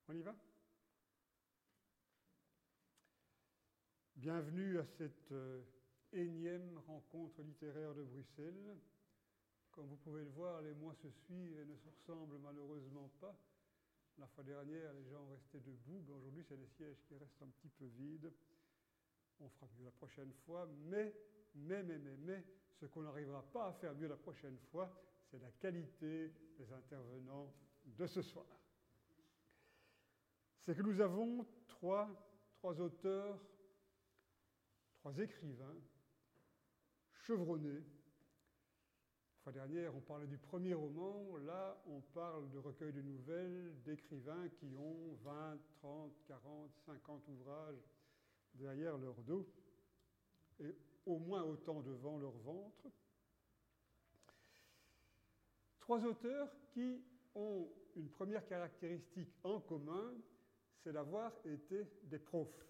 On y va? Bienvenue à cette énième rencontre littéraire de Bruxelles. Comme vous pouvez le voir, les mois se suivent et ne se ressemblent malheureusement pas. La fois dernière, les gens restaient debout, mais aujourd'hui, c'est les sièges qui restent un petit peu vides. On fera mieux la prochaine fois, mais, ce qu'on n'arrivera pas à faire mieux la prochaine fois, c'est la qualité des intervenants de ce soir. C'est que nous avons trois auteurs, trois écrivains chevronnés. La fois dernière, on parlait du premier roman. Là, on parle de recueils de nouvelles d'écrivains qui ont 20, 30, 40, 50 ouvrages derrière leur dos et au moins autant devant leur ventre. Trois auteurs qui ont une première caractéristique en commun, c'est d'avoir été des profs.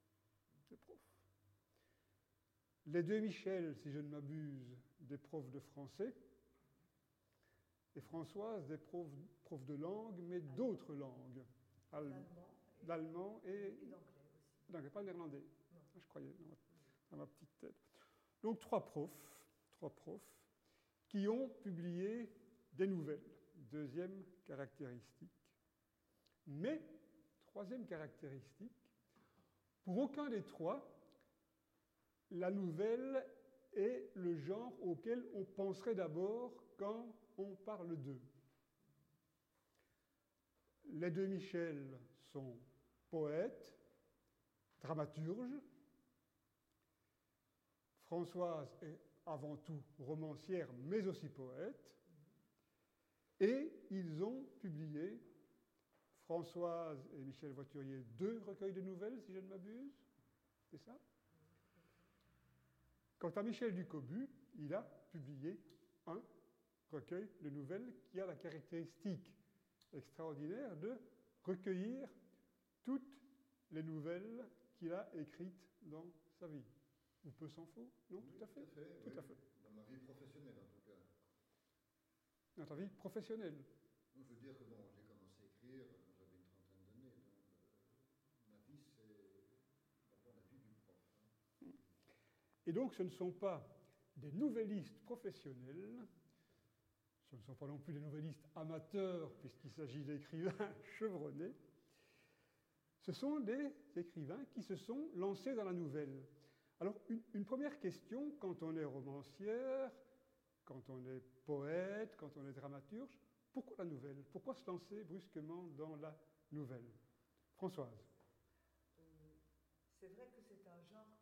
Les deux Michel, si je ne m'abuse, des profs de français, et Françoise, des profs de langue, mais d'autres langues. L'allemand et d'anglais aussi. Non, pas le néerlandais. Non. Je croyais, dans ma petite tête. Donc trois profs qui ont publié des nouvelles. Deuxième caractéristique. Mais, troisième caractéristique, pour aucun des trois, la nouvelle est le genre auquel on penserait d'abord quand on parle d'eux. Les deux Michel sont poètes, dramaturges. Françoise est avant tout romancière, mais aussi poète. Et ils ont publié, Françoise et Michel Voiturier, 2 recueils de nouvelles, si je ne m'abuse. C'est ça? Quant à Michel Ducobu, il a publié un recueil de nouvelles qui a la caractéristique extraordinaire de recueillir toutes les nouvelles qu'il a écrites dans sa vie. Ou peu s'en faut? Non, oui, tout à fait. Tout à fait. Dans ma vie professionnelle, en tout cas. Dans ta vie professionnelle? Je veux dire que bon, j'ai commencé à écrire quand j'avais une trentaine d'années, donc ma vie, c'est d'abord la vie du prof. Hein. Et donc, ce ne sont pas des nouvellistes professionnels, ce ne sont pas non plus des nouvellistes amateurs, puisqu'il s'agit d'écrivains chevronnés, ce sont des écrivains qui se sont lancés dans la nouvelle. Alors, une première question, quand on est romancière, quand on est poète, quand on est dramaturge, pourquoi la nouvelle? Pourquoi se lancer brusquement dans la nouvelle? Françoise. C'est vrai que c'est un genre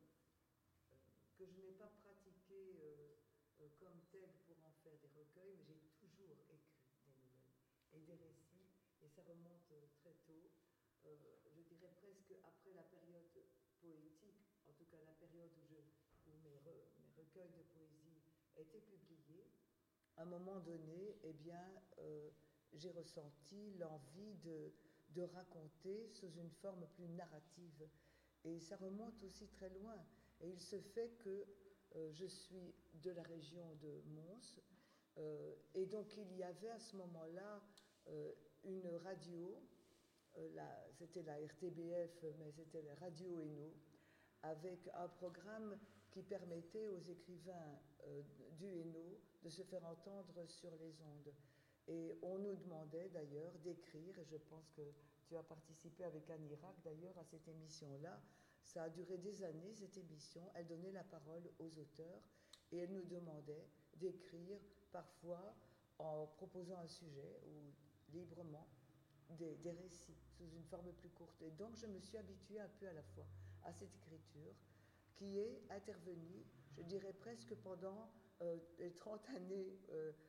que je n'ai pas pratiqué comme tel pour en faire des recueils, mais j'ai toujours écrit des nouvelles et des récits, et ça remonte très tôt. Je dirais presque après la période poétique, en tout cas la période où mes recueils de poésie étaient publiés. À un moment donné, eh bien, j'ai ressenti l'envie de raconter sous une forme plus narrative. Et ça remonte aussi très loin. Et il se fait que je suis de la région de Mons, et donc il y avait à ce moment-là une radio, c'était la RTBF, mais c'était la Radio Hainaut, avec un programme qui permettait aux écrivains du Hainaut de se faire entendre sur les ondes. Et on nous demandait d'ailleurs d'écrire, et je pense que tu as participé avec Anne Irac d'ailleurs à cette émission-là. Ça a duré des années, cette émission. Elle donnait la parole aux auteurs et elle nous demandait d'écrire parfois en proposant un sujet ou librement des récits sous une forme plus courte. Et donc je me suis habituée un peu à la fois à cette écriture qui est intervenue, je dirais presque pendant les 30 années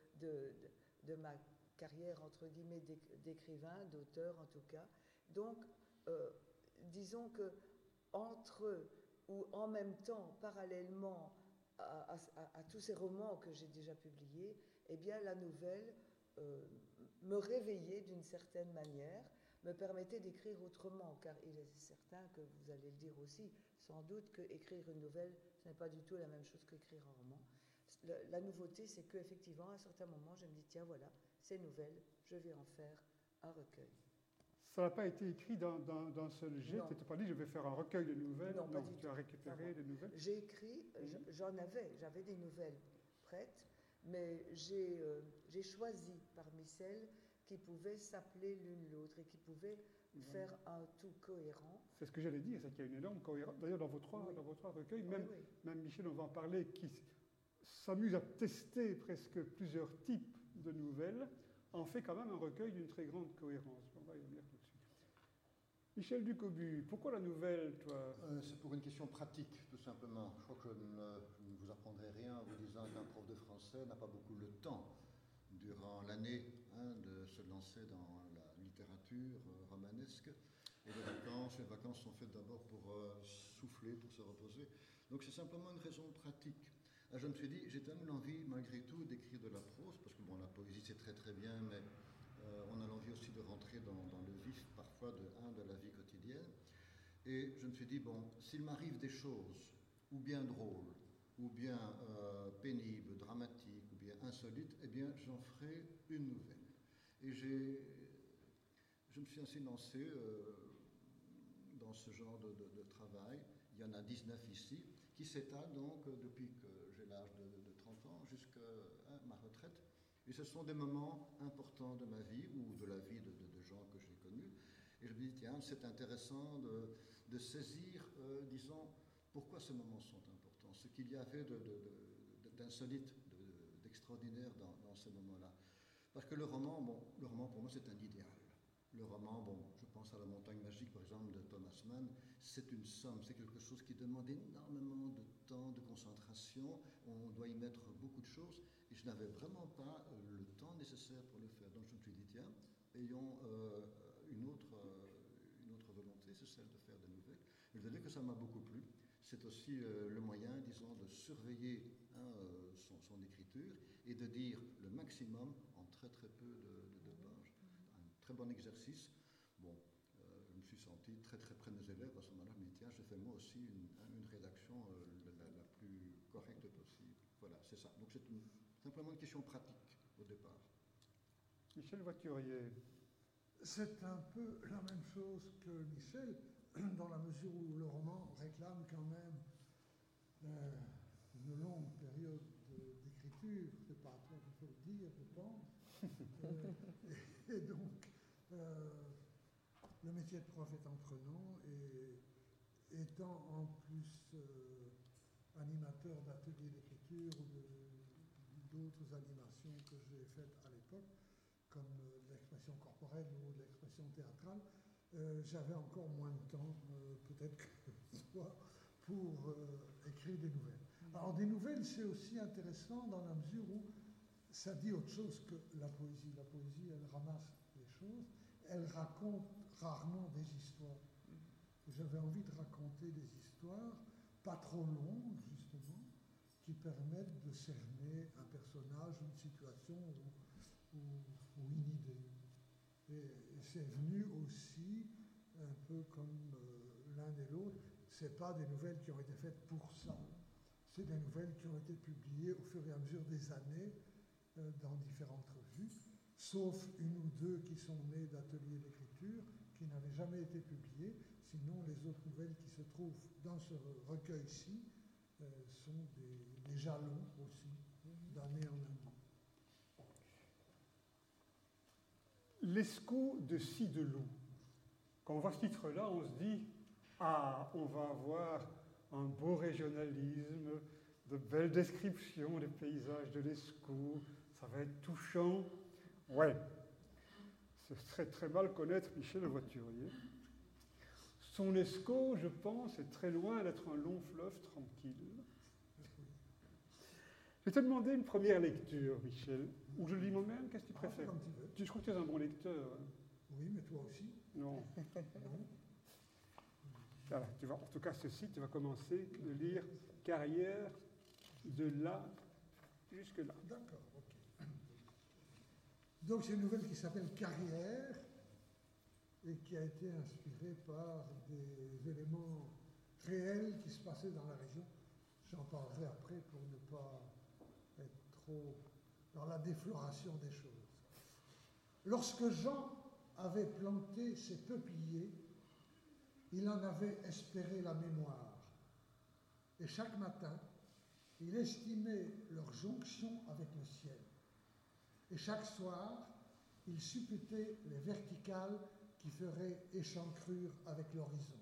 de ma carrière, entre guillemets, d'écrivain, d'auteur en tout cas. Donc, disons que entre ou en même temps, parallèlement à tous ces romans que j'ai déjà publiés, eh bien la nouvelle me réveillait d'une certaine manière, me permettait d'écrire autrement, car il est certain que vous allez le dire aussi, sans doute que écrire une nouvelle, ce n'est pas du tout la même chose qu'écrire un roman. La nouveauté, c'est qu'effectivement, à un certain moment, je me dis, tiens, voilà, c'est nouvelle, je vais en faire un recueil. Ça n'a pas été écrit d'un seul jet. Non. Tu n'as pas dit je vais faire un recueil de nouvelles. Non, pas du tu as tout. récupéré des nouvelles. J'ai écrit, j'avais des nouvelles prêtes, mais j'ai choisi parmi celles qui pouvaient s'appeler l'une l'autre et qui pouvaient faire un tout cohérent. C'est ce que j'allais dire, c'est qu'il y a une énorme cohérence. D'ailleurs, dans vos trois recueils, même Michel, on va en parler, qui s'amuse à tester presque plusieurs types de nouvelles, en fait quand même un recueil d'une très grande cohérence. On va y revenir tout de suite. Michel Ducobu, pourquoi la nouvelle, toi? C'est pour une question pratique, tout simplement. Je crois que je ne vous apprendrai rien en vous disant qu'un prof de français n'a pas beaucoup le temps, durant l'année, de se lancer dans la littérature romanesque. Et les vacances sont faites d'abord pour souffler, pour se reposer. Donc c'est simplement une raison pratique. Je me suis dit, j'ai quand même l'envie, malgré tout, d'écrire de la prose, parce que bon, la poésie c'est très très bien, mais on a l'envie aussi de rentrer dans le vif parfois de la vie quotidienne. Et je me suis dit, bon, s'il m'arrive des choses, ou bien drôles, ou bien pénibles, dramatiques, ou bien insolites, eh bien j'en ferai une nouvelle. Et je me suis ainsi lancé dans ce genre de travail. Il y en a 19 ici, qui s'étalent donc depuis que j'ai l'âge de 30 ans jusqu'à ma retraite. Et ce sont des moments importants de ma vie ou de la vie de gens que j'ai connus. Et je me dis, tiens, c'est intéressant de saisir, disons, pourquoi ces moments sont importants, ce qu'il y avait d'insolite, d'extraordinaire dans ces moments-là. Parce que le roman pour moi, c'est un idéal. Le roman, bon, je pense à La Montagne Magique, par exemple, de Thomas Mann, c'est une somme, c'est quelque chose qui demande énormément de temps, de concentration, on doit y mettre beaucoup de choses, et je n'avais vraiment pas le temps nécessaire pour le faire. Donc je me suis dit, tiens, ayons une autre volonté, c'est celle de faire des nouvelles. Et je veux dire que ça m'a beaucoup plu. C'est aussi le moyen, disons, de surveiller son écriture et de dire le maximum en très très peu de pages. Un très bon exercice. Bon, je me suis senti très très près de mes élèves à ce moment-là. Je me dis, tiens, je fais moi aussi une rédaction la plus correcte possible. Voilà, c'est ça. Donc c'est simplement une question pratique au départ. Michel Voiturier. C'est un peu la même chose que Michel, dans la mesure où le roman réclame quand même une longue période d'écriture. C'est pas à toi qu'il faut le dire, je pense. Et donc, le métier de prof est entraînant, et étant en plus animateur d'ateliers d'écriture ou d'autres animations que j'ai faites à l'époque, comme de l'expression corporelle ou de l'expression théâtrale, j'avais encore moins de temps, peut-être que toi, pour écrire des nouvelles. Alors des nouvelles, c'est aussi intéressant dans la mesure où ça dit autre chose que la poésie. La poésie, elle ramasse les choses, elle raconte rarement des histoires. J'avais envie de raconter des histoires, pas trop longues justement, qui permettent de cerner un personnage, une situation ou une idée. Et c'est venu aussi, un peu comme l'un et l'autre, c'est pas des nouvelles qui ont été faites pour ça. C'est des nouvelles qui ont été publiées au fur et à mesure des années dans différentes revues, sauf une ou deux qui sont nées d'ateliers d'écriture, qui n'avaient jamais été publiées. Sinon, les autres nouvelles qui se trouvent dans ce recueil-ci sont des jalons aussi, d'année en année. Lescaut de Cidelot. Quand on voit ce titre-là, on se dit « Ah, on va avoir un beau régionalisme, de belles descriptions des paysages de Lescaut, ça va être touchant. » Ouais, ce serait très mal connaître Michel Voiturier. Son Lescaut, je pense, est très loin d'être un long fleuve tranquille. Je vais te demander une première lecture, Michel, ou je lis moi-même, qu'est-ce que tu préfères? Comme tu veux. Je crois que tu es un bon lecteur. Hein. Oui, mais toi aussi. Non. Non. Voilà, tu vas, en tout cas, ceci, tu vas commencer de lire Carrière de là jusque là. D'accord, ok. Donc c'est une nouvelle qui s'appelle Carrière et qui a été inspirée par des éléments réels qui se passaient dans la région. J'en parlerai après pour ne pas être trop dans la défloration des choses. Lorsque Jean avait planté ses peupliers, il en avait espéré la mémoire. Et chaque matin, il estimait leur jonction avec le ciel. Et chaque soir, il supputait les verticales qui feraient échancrure avec l'horizon.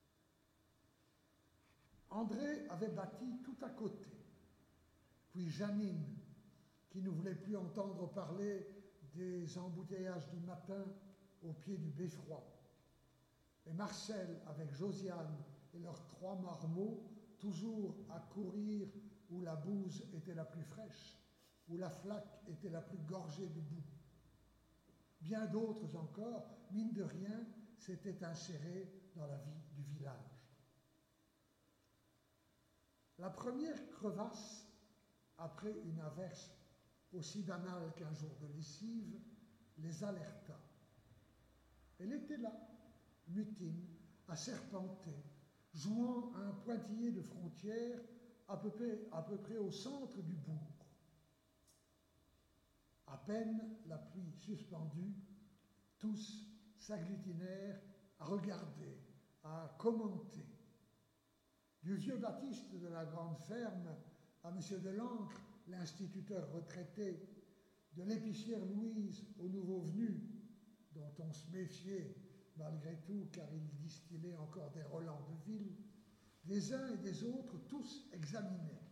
André avait bâti tout à côté, puis Janine, qui ne voulait plus entendre parler des embouteillages du matin au pied du beffroi, et Marcel avec Josiane et leurs 3 marmots, toujours à courir où la bouse était la plus fraîche, où la flaque était la plus gorgée de boue. Bien d'autres encore, mine de rien, s'étaient insérés dans la vie du village. La première crevasse, après une averse aussi banale qu'un jour de lessive, les alerta. Elle était là, mutine, à serpenter, jouant à un pointillé de frontière à peu près au centre du bourg. À peine la pluie suspendue, tous s'agglutinèrent à regarder, à commenter. Du vieux Baptiste de la grande ferme à M. Delancre, l'instituteur retraité, de l'épicière Louise au nouveau venu, dont on se méfiait malgré tout car il distillait encore des Rolands de ville, des uns et des autres, tous examinaient.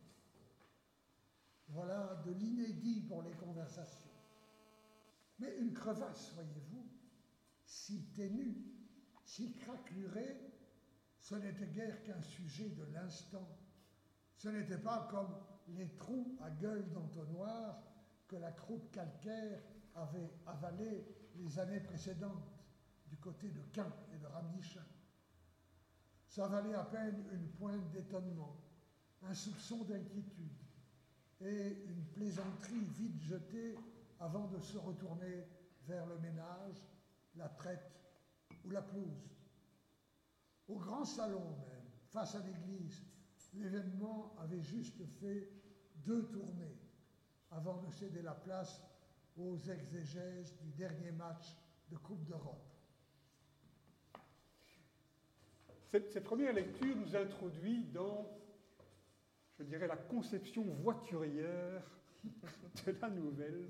Voilà de l'inédit pour les conversations. Mais une crevasse, voyez-vous, si ténue, si craquelurée, ce n'était guère qu'un sujet de l'instant. Ce n'était pas comme les trous à gueule d'entonnoir que la croûte calcaire avait avalé les années précédentes du côté de Caen et de Ramnichin. Ça valait à peine une pointe d'étonnement, un soupçon d'inquiétude et une plaisanterie vite jetée avant de se retourner vers le ménage, la traite ou la pelouse. Au grand salon même, face à l'église, l'événement avait juste fait 2 tournées avant de céder la place aux exégèses du dernier match de Coupe d'Europe. Cette première lecture nous introduit dans, je dirais, la conception voiturière de la nouvelle.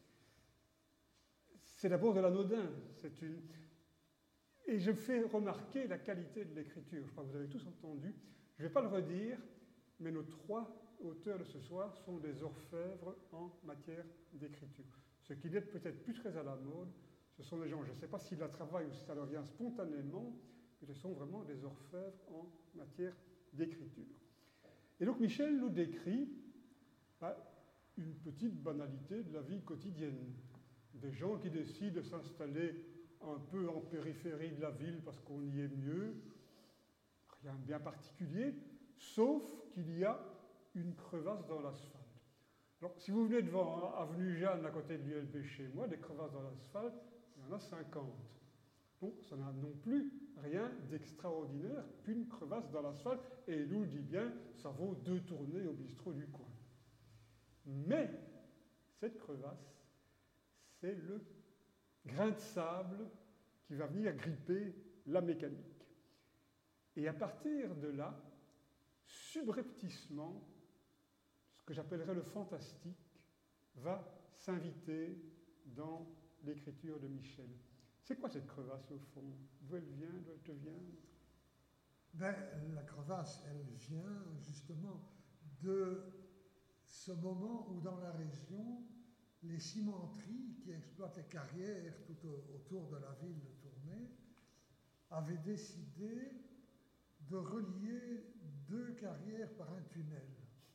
C'est d'abord de l'anodin. Et je fais remarquer la qualité de l'écriture. Je crois que vous avez tous entendu. Je ne vais pas le redire, mais nos 3 auteurs de ce soir sont des orfèvres en matière d'écriture. Ce qui n'est peut-être plus très à la mode, ce sont des gens, je ne sais pas s'ils la travaillent ou si ça leur vient spontanément, mais ce sont vraiment des orfèvres en matière d'écriture. Et donc Michel nous décrit une petite banalité de la vie quotidienne. Des gens qui décident de s'installer un peu en périphérie de la ville parce qu'on y est mieux, rien de bien particulier, sauf qu'il y a une crevasse dans l'asphalte. Alors, si vous venez devant Avenue Jeanne, à côté de l'ULB chez moi, des crevasses dans l'asphalte, il y en a 50. Donc, ça n'a non plus rien d'extraordinaire qu'une crevasse dans l'asphalte, et il nous le dit bien, ça vaut 2 tournées au bistrot du coin. Mais, cette crevasse, c'est le grain de sable qui va venir gripper la mécanique. Et à partir de là, subrepticement, ce que j'appellerais le fantastique va s'inviter dans l'écriture de Michel. C'est quoi cette crevasse au fond? D'où elle vient? D'où elle te vient? La crevasse, elle vient justement de ce moment où dans la région, les cimenteries qui exploitent les carrières tout autour de la ville de Tournai avaient décidé de relier 2 carrières par un tunnel.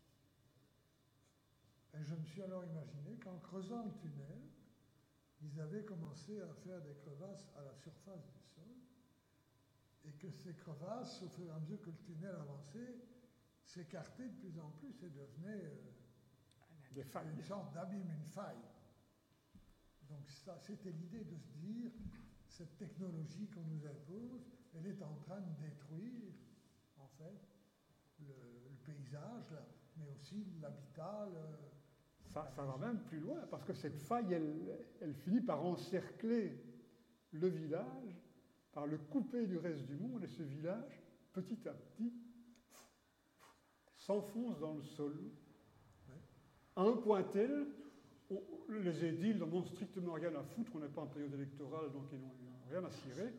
Et je me suis alors imaginé qu'en creusant le tunnel, ils avaient commencé à faire des crevasses à la surface du sol, et que ces crevasses, au fur et à mesure que le tunnel avançait, s'écartaient de plus en plus et devenaient une sorte d'abîme, une faille. Donc ça, c'était l'idée de se dire, cette technologie qu'on nous impose, elle est en train de détruire, en fait, le paysage, là, mais aussi l'habitat. Ça va même plus loin, parce que cette faille, elle finit par encercler le village, par le couper du reste du monde, et ce village, petit à petit, s'enfonce dans le sol, à un point tel, les édiles n'en ont strictement rien à foutre, on n'est pas en période électorale, donc ils n'ont rien à cirer,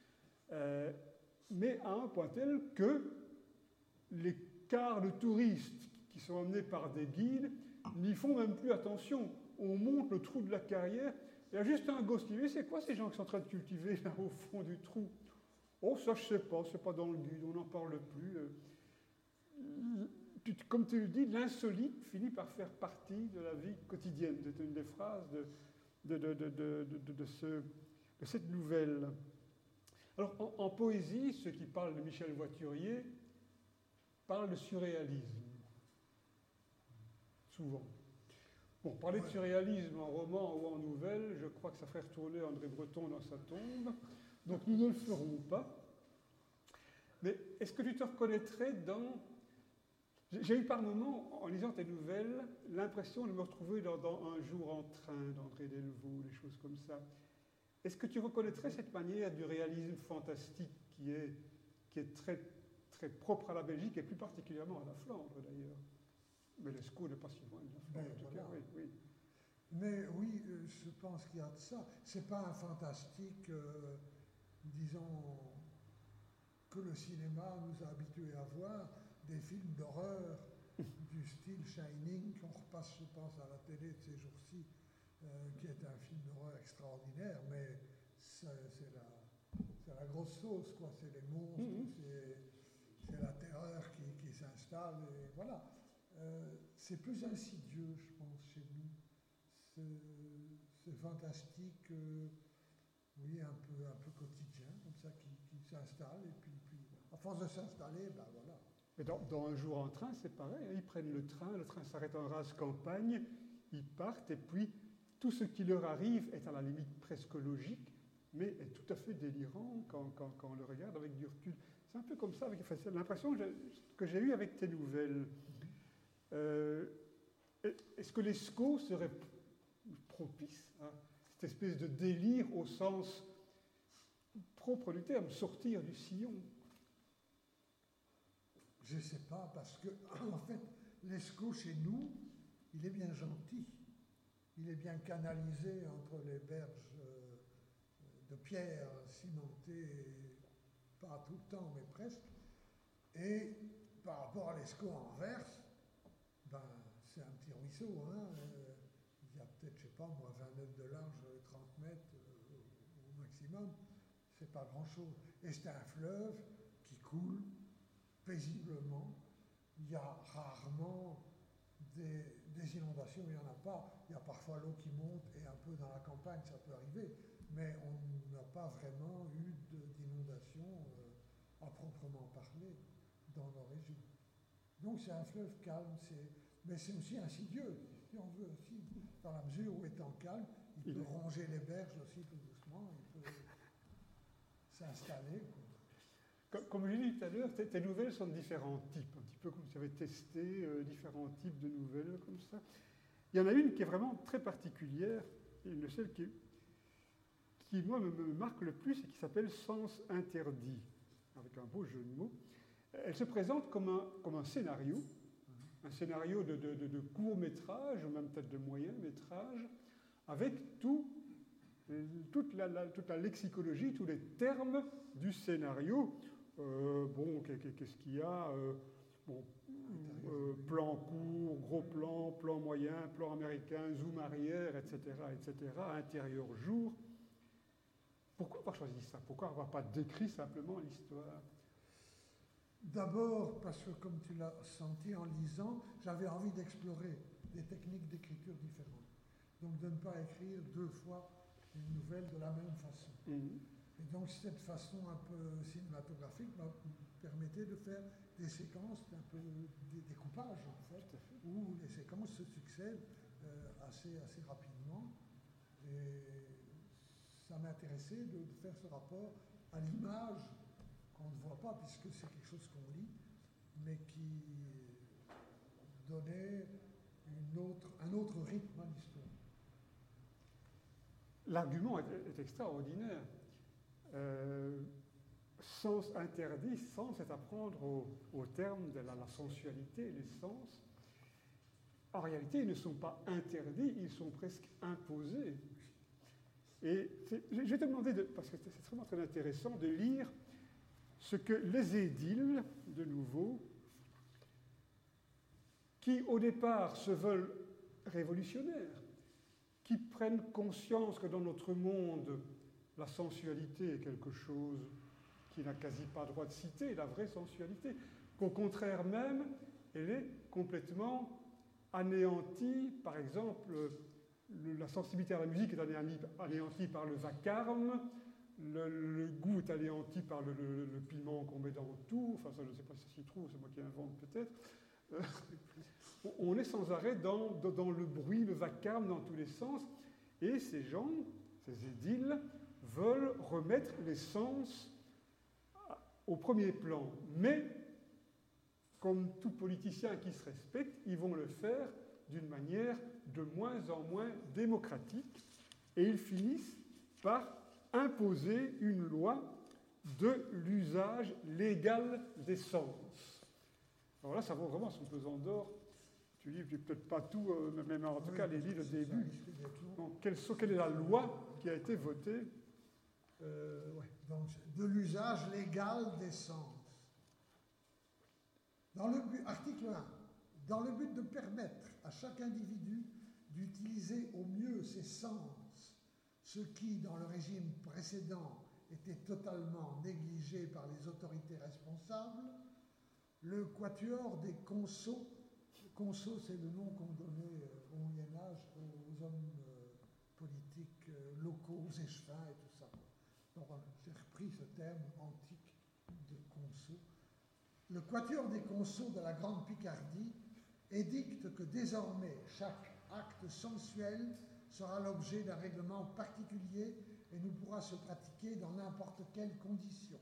mais à un point tel que les cars de touristes qui sont emmenés par des guides n'y font même plus attention. On monte le trou de la carrière, il y a juste un gosse qui dit « C'est quoi ces gens qui sont en train de cultiver là au fond du trou ?» « Oh, ça je sais pas, c'est pas dans le guide, on n'en parle plus. » Comme tu le dis, l'insolite finit par faire partie de la vie quotidienne. C'est une des phrases de cette nouvelle. Alors, en poésie, ceux qui parlent de Michel Voiturier parlent de surréalisme. Souvent. Bon, parler de surréalisme en roman ou en nouvelle, je crois que ça ferait retourner André Breton dans sa tombe. Donc, nous ne le ferons pas. Mais est-ce que tu te reconnaîtrais dans... J'ai eu par moments, en lisant tes nouvelles, l'impression de me retrouver dans Un jour en train d'André Delvaux, des choses comme ça. Est-ce que tu reconnaîtrais cette manière du réalisme fantastique qui est très, très propre à la Belgique et plus particulièrement à la Flandre d'ailleurs? Mais l'Escaut n'est pas si loin de la Flandre, en tout cas, oui, oui. Mais oui, je pense qu'il y a de ça. C'est pas un fantastique, disons, que le cinéma nous a habitués à voir, des films d'horreur du style Shining, qu'on repasse, je pense, à la télé de ces jours-ci, qui est un film d'horreur extraordinaire, mais c'est la grosse sauce, quoi. C'est les monstres, c'est la terreur qui s'installe, et voilà. C'est plus insidieux, je pense, chez nous. C'est fantastique, oui, un peu quotidien, comme ça, qui s'installe, et puis, à force de s'installer, ben voilà. Mais dans Un jour en train, c'est pareil, hein, ils prennent le train s'arrête en rase campagne, ils partent, et puis tout ce qui leur arrive est à la limite presque logique, mais est tout à fait délirant quand on le regarde avec du recul. C'est un peu comme ça, c'est l'impression que j'ai eue avec tes nouvelles. Est-ce que l'Escaut serait propice à cette espèce de délire au sens propre du terme, sortir du sillon? Je ne sais pas, parce que, en fait, l'Escaut, chez nous, il est bien gentil. Il est bien canalisé entre les berges de pierre cimentées, pas tout le temps, mais presque. Et par rapport à l'Escaut en Anvers, ben, c'est un petit ruisseau. Hein, il y a peut-être, je ne sais pas, moi, 20 mètres de large, 30 mètres au maximum. C'est pas grand-chose. Et c'est un fleuve qui coule paisiblement. Il y a rarement des inondations, il n'y en a pas. Il y a parfois l'eau qui monte et un peu dans la campagne, ça peut arriver, mais on n'a pas vraiment eu d'inondation à proprement parler dans nos régions. Donc c'est un fleuve calme, mais c'est aussi insidieux, si on veut aussi, dans la mesure où étant calme, il peut ronger les berges aussi tout doucement, il peut s'installer. Comme je l'ai dit tout à l'heure, tes nouvelles sont de différents types, un petit peu comme tu avais testé différents types de nouvelles comme ça. Il y en a une qui est vraiment très particulière, une de celles qui moi, me marque le plus et qui s'appelle Sens interdit, avec un beau jeu de mots. Elle se présente comme un scénario de court métrage, ou même peut-être de moyen métrage, avec toute la lexicologie, tous les termes du scénario. Bon, qu'est-ce qu'il y a plan court, gros plan, plan moyen, plan américain, zoom arrière, etc., intérieur jour. Pourquoi avoir choisi ça? Pourquoi avoir pas décrit simplement l'histoire? D'abord, parce que comme tu l'as senti en lisant, j'avais envie d'explorer des techniques d'écriture différentes. Donc de ne pas écrire 2 fois une nouvelle de la même façon. Et donc cette façon un peu cinématographique me permettait de faire des séquences, un peu des découpages en fait, où les séquences se succèdent assez rapidement. Et ça m'intéressait de faire ce rapport à l'image qu'on ne voit pas, puisque c'est quelque chose qu'on lit, mais qui donnait un autre rythme à l'histoire. L'argument est extraordinaire. Sens interdit, sens c'est à prendre au terme de la sensualité, les sens. En réalité, ils ne sont pas interdits, ils sont presque imposés. Et je vais te demander, parce que c'est vraiment très intéressant, de lire ce que les édiles, de nouveau, qui au départ se veulent révolutionnaires, qui prennent conscience que dans notre monde, la sensualité est quelque chose qui n'a quasi pas droit de citer, la vraie sensualité, qu'au contraire même, elle est complètement anéantie. Par exemple, la sensibilité à la musique est anéantie par le vacarme, le goût est anéanti par le piment qu'on met dans tout, enfin ça je ne sais pas si ça s'y trouve, c'est moi qui invente peut-être. On est sans arrêt dans le bruit, le vacarme dans tous les sens, et ces gens, ces édiles, veulent remettre les sens au premier plan. Mais, comme tout politicien qui se respecte, ils vont le faire d'une manière de moins en moins démocratique, et ils finissent par imposer une loi de l'usage légal des sens. Alors là, ça vaut vraiment son pesant d'or. Tu lis peut-être pas tout, mais en tout cas, les livres de début. Donc, quelle est la loi qui a été votée? Donc, de l'usage légal des sens. Article 1. Dans le but de permettre à chaque individu d'utiliser au mieux ses sens, ce qui, dans le régime précédent, était totalement négligé par les autorités responsables, le quatuor des consos, consos c'est le nom qu'on donnait au Moyen-Âge aux hommes politiques locaux, aux échevins et tout ça. Donc j'ai repris ce terme antique de conso. Le quatuor des consos de la Grande Picardie édicte que désormais chaque acte sensuel sera l'objet d'un règlement particulier et ne pourra se pratiquer dans n'importe quelle condition.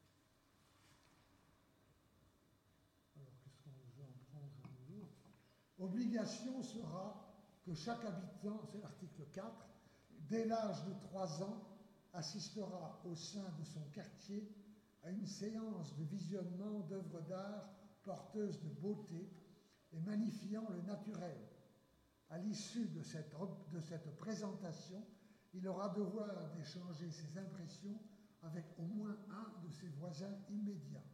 Alors, qu'est-ce qu'on en prend aujourd'hui? Obligation sera que chaque habitant, c'est l'article 4, dès l'âge de 3 ans, assistera au sein de son quartier à une séance de visionnement d'œuvres d'art porteuses de beauté et magnifiant le naturel. À l'issue de cette présentation, il aura devoir d'échanger ses impressions avec au moins un de ses voisins immédiats.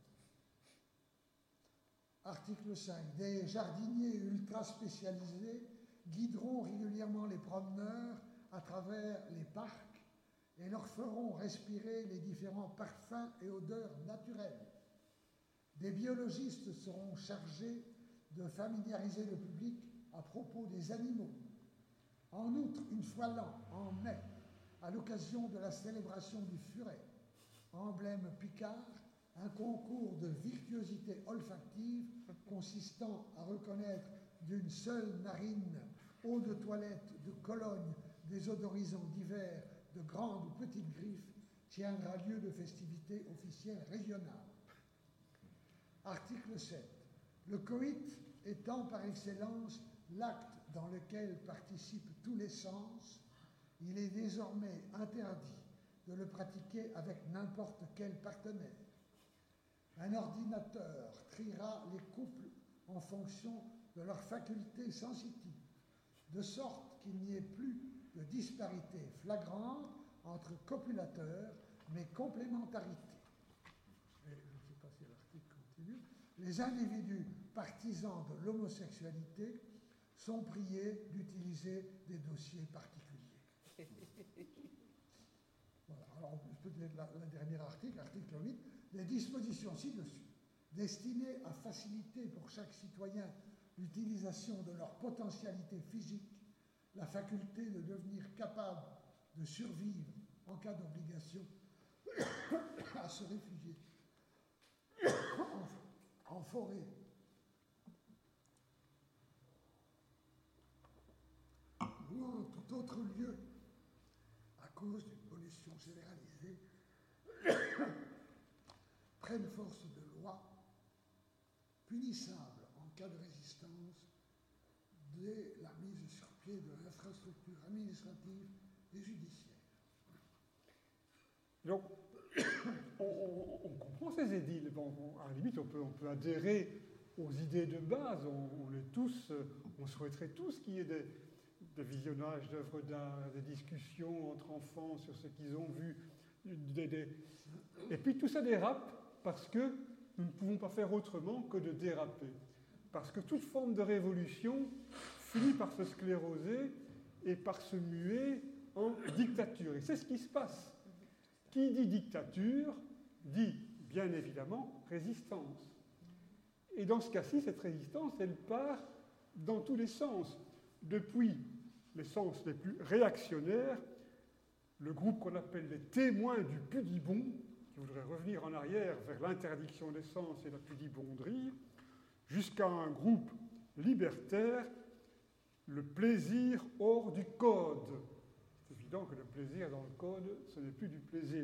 Article 5. Des jardiniers ultra spécialisés guideront régulièrement les promeneurs à travers les parcs et leur feront respirer les différents parfums et odeurs naturelles. Des biologistes seront chargés de familiariser le public à propos des animaux. En outre, une fois l'an, en mai, à l'occasion de la célébration du furet, emblème picard, un concours de virtuosité olfactive consistant à reconnaître d'une seule narine, eau de toilette, de Cologne, des odorisants divers, de grandes ou petites griffes, tiendra lieu de festivités officielles régionales. Article 7. Le coït étant par excellence l'acte dans lequel participent tous les sens, il est désormais interdit de le pratiquer avec n'importe quel partenaire. Un ordinateur triera les couples en fonction de leurs facultés sensitives, de sorte qu'il n'y ait plus de disparité flagrante entre copulateurs, mais complémentarité. Et je ne sais pas si l'article continue. Les individus partisans de l'homosexualité sont priés d'utiliser des dossiers particuliers. Voilà. Alors, je peux lire le dernier article, article 8. Les dispositions ci-dessus, destinées à faciliter pour chaque citoyen l'utilisation de leur potentialité physique, la faculté de devenir capable de survivre en cas d'obligation à se réfugier en forêt ou en tout autre lieu à cause d'une pollution généralisée prennent force de loi, punissables en cas de résistance dès la mise sur pied de l'infrastructure administrative et judiciaire. Donc, on comprend ces édiles. Bon, à la limite, on peut adhérer aux idées de base. On souhaiterait tous qu'il y ait des visionnages d'œuvres d'art, des discussions entre enfants sur ce qu'ils ont vu. Et puis tout ça dérape parce que nous ne pouvons pas faire autrement que de déraper. Parce que toute forme de révolution finit par se scléroser et par se muer en dictature. Et c'est ce qui se passe. Qui dit dictature dit bien évidemment résistance. Et dans ce cas-ci, cette résistance, elle part dans tous les sens. Depuis les sens les plus réactionnaires, le groupe qu'on appelle les témoins du pudibond, qui voudrait revenir en arrière vers l'interdiction des sens et la pudibonderie, jusqu'à un groupe libertaire, le plaisir hors du code. C'est évident que le plaisir dans le code, ce n'est plus du plaisir.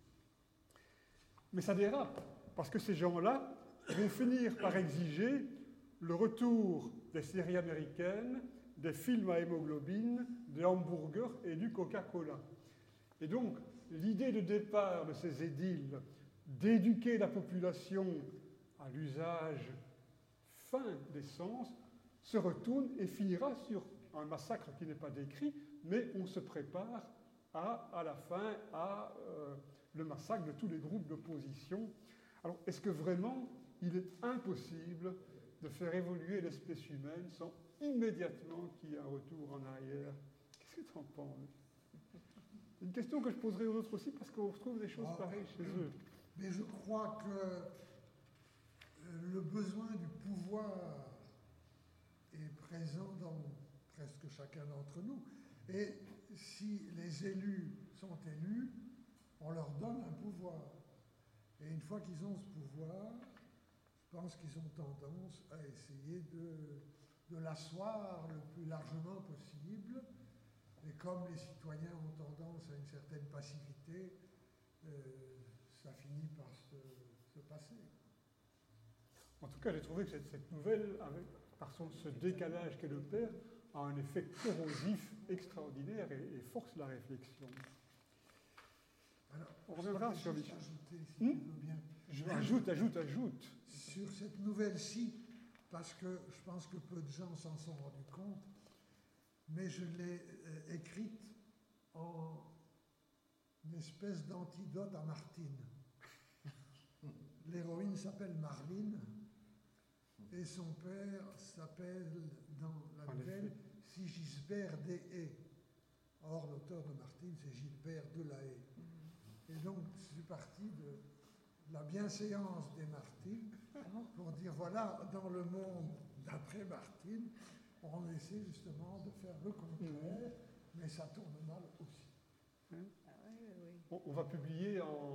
Mais ça dérape, parce que ces gens-là vont finir par exiger le retour des séries américaines, des films à hémoglobine, des hamburgers et du Coca-Cola. Et donc, l'idée de départ de ces édiles d'éduquer la population à l'usage fin des sens se retourne et finira sur un massacre qui n'est pas décrit, mais on se prépare à la fin à le massacre de tous les groupes d'opposition. Alors, est-ce que vraiment il est impossible de faire évoluer l'espèce humaine sans immédiatement qu'il y ait un retour en arrière? Qu'est-ce que tu en penses? Une question que je poserai aux autres aussi, parce qu'on retrouve des choses pareilles chez eux. Mais je crois que le besoin du pouvoir est présent dans presque chacun d'entre nous. Et si les élus sont élus, on leur donne un pouvoir. Et une fois qu'ils ont ce pouvoir, je pense qu'ils ont tendance à essayer de l'asseoir le plus largement possible. Et comme les citoyens ont tendance à une certaine passivité, ça finit par se passer. En tout cas, j'ai trouvé que cette nouvelle, par ce décalage qu'elle opère, a un effet corrosif extraordinaire et force la réflexion. Alors, on reviendra sur Michel. Ajouter, si tu veux bien. Ajoute. Sur cette nouvelle-ci, parce que je pense que peu de gens s'en sont rendus compte, mais je l'ai écrite en une espèce d'antidote à Martine. L'héroïne s'appelle Marline et son père s'appelle, dans la nouvelle, Sigisbert des Haies. Or, l'auteur de Martine, c'est Gilbert de la Haye. Et donc, je suis parti de la bienséance des Martines pour dire, voilà, dans le monde d'après Martine, on essaie justement de faire le contraire, mais ça tourne mal aussi. On va publier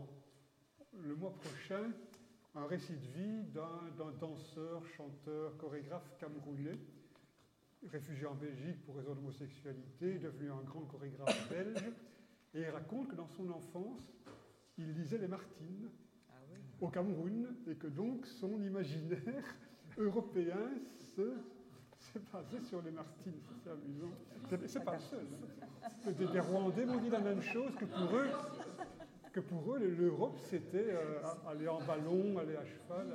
le mois prochain un récit de vie d'un danseur, chanteur, chorégraphe camerounais, réfugié en Belgique pour raison d'homosexualité, devenu un grand chorégraphe belge, et il raconte que dans son enfance, il lisait les Martines au Cameroun, et que donc son imaginaire européen s'est basé sur les Martines. C'est amusant. C'est pas le seul. Hein. Des Rwandais m'ont dit la même chose, que pour eux, l'Europe, c'était aller en ballon, aller à cheval.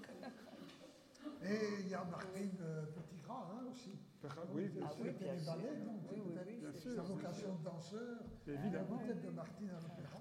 Et il y a Martine Petit-Gras aussi. Oui, bien sûr. C'était les ballets, donc bien sûr, sa vocation de danseur. Évidemment. Peut-être de Martine à l'opéra.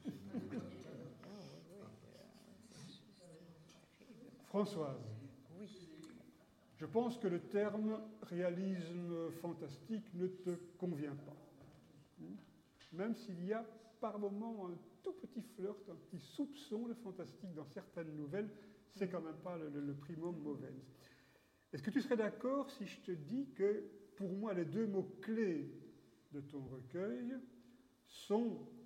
Françoise. Oui. Je pense que le terme réalisme fantastique ne te convient pas. Même s'il y a par moments un tout petit flirt, un petit soupçon de fantastique dans certaines nouvelles, c'est quand même pas le primum movens. Est-ce que tu serais d'accord si je te dis que pour moi les deux mots-clés de ton recueil sont